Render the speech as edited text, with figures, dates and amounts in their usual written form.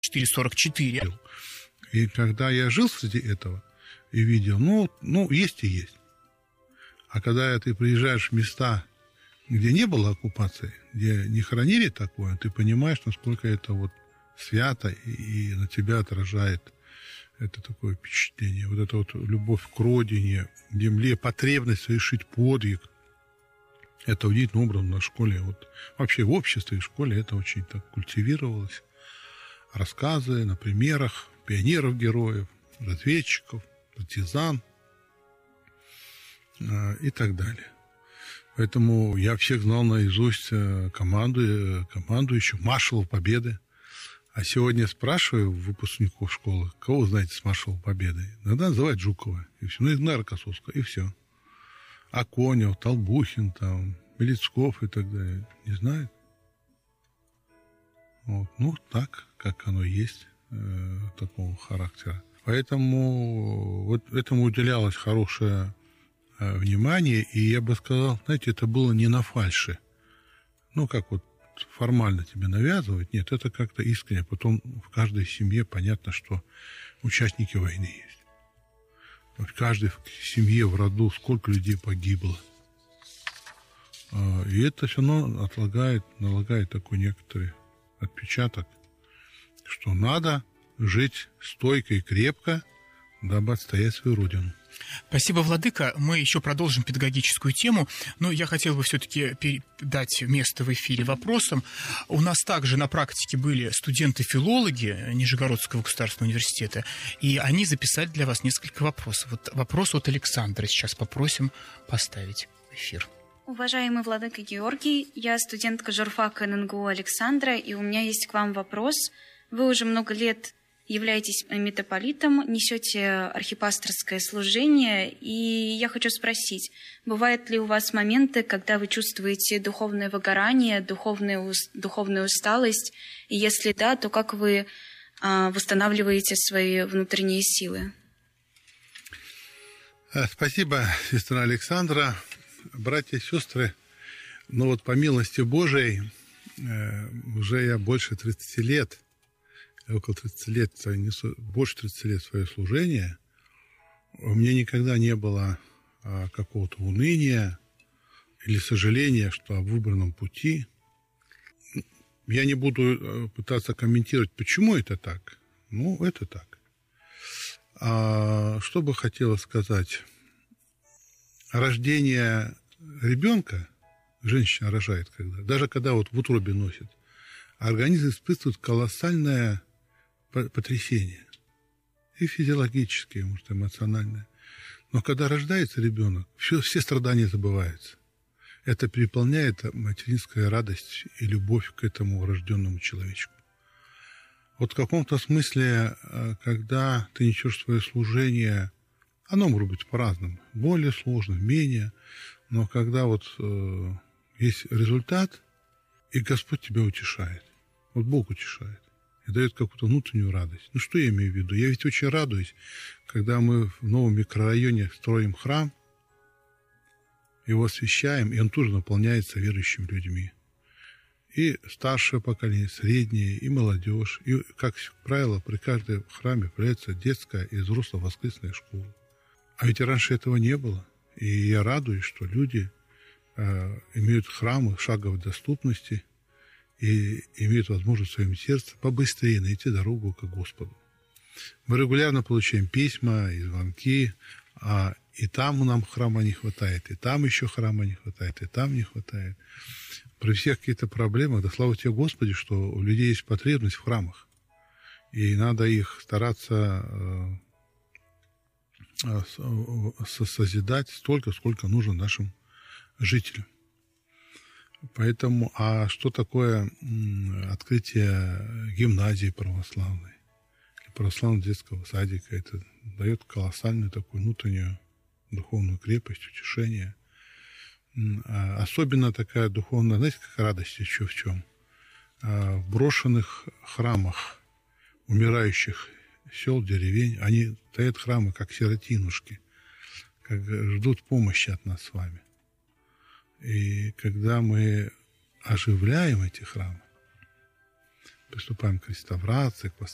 444. И когда я жил среди этого и видел, есть и есть. А когда ты приезжаешь в места, где не было оккупации, где не хранили такое, ты понимаешь, насколько это вот свято и на тебя отражает это такое впечатление. Вот эта вот любовь к родине, земле, потребность совершить подвиг. Это удивительным образом на школе, вот вообще в обществе и в школе это очень так культивировалось. Рассказы на примерах пионеров-героев, разведчиков, партизан и так далее. Поэтому я всех знал наизусть командующих, маршалов Победы. А сегодня спрашиваю выпускников школы, кого вы знаете с маршалом Победы? Иногда называют Жукова, и все, иногда Рокоссовского, и все. А Конев, Толбухин, Мелицков и так далее. Не знают? Вот. Так, как оно есть, такого характера. Поэтому вот этому уделялось хорошее внимание, и я бы сказал, знаете, это было не на фальше. Как вот формально тебе навязывать. Нет, это как-то искренне. Потом в каждой семье понятно, что участники войны есть. В каждой семье, в роду сколько людей погибло. И это все равно налагает такой некоторый отпечаток, что надо жить стойко и крепко, дабы отстоять свою родину. Спасибо, владыка. Мы еще продолжим педагогическую тему, но я хотел бы все-таки дать место в эфире вопросам. У нас также на практике были студенты-филологи Нижегородского государственного университета, и они записали для вас несколько вопросов. Вот вопрос от Александра сейчас попросим поставить в эфир. Уважаемый владыка Георгий, я студентка журфака ННГУ Александра, и у меня есть к вам вопрос. Вы уже много лет являетесь митрополитом, несете архипасторское служение, и я хочу спросить, бывают ли у вас моменты, когда вы чувствуете духовное выгорание, духовную усталость, и если да, то как вы восстанавливаете свои внутренние силы? Спасибо, сестра Александра. Братья и сестры, по милости Божией, уже я больше 30 лет, около 30 лет, больше 30 лет свое служение, у меня никогда не было какого-то уныния или сожаления, что о выбранном пути. Я не буду пытаться комментировать, почему это так. Это так. Что бы хотела сказать? Рождение ребенка, женщина рожает даже когда в утробе носит, организм испытывает колоссальное потрясение. И физиологическое, может, эмоциональное. Но когда рождается ребенок, все страдания забываются. Это переполняет материнская радость и любовь к этому рожденному человечку. В каком-то смысле, когда ты несешь свое служение, оно может быть по-разному, более сложно, менее, но когда есть результат, и Господь тебя утешает, Бог утешает и дает какую-то внутреннюю радость. Что я имею в виду? Я ведь очень радуюсь, когда мы в новом микрорайоне строим храм, его освящаем, и он тоже наполняется верующими людьми. И старшее поколение, среднее, и молодежь. И, как правило, при каждом храме появляется детская и взрослая воскресная школа. А ведь раньше этого не было. И я радуюсь, что люди имеют храмы шаговой доступности и имеют возможность в своем сердце побыстрее найти дорогу к Господу. Мы регулярно получаем письма и звонки, и там нам храма не хватает, и там еще храма не хватает, и там не хватает. При всех каких-то проблемах, слава тебе, Господи, что у людей есть потребность в храмах. И надо их стараться созидать столько, сколько нужно нашим жителям. Поэтому, что такое открытие гимназии православной, православного детского садика? Это дает колоссальную такую внутреннюю духовную крепость, утешение. Особенно такая духовная, знаете, как радость еще в чем? В брошенных храмах умирающих сел, деревень, они стоят храмы, как сиротинушки, как ждут помощи от нас с вами. И когда мы оживляем эти храмы, приступаем к реставрации, к